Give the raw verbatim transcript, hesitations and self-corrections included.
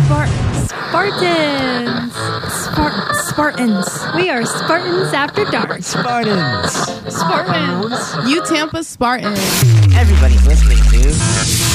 Spar- Spartans. Spar- Spartans. We are Spartans After Dark. Spartans. Spartans. You Tampa Spartans. Everybody's listening to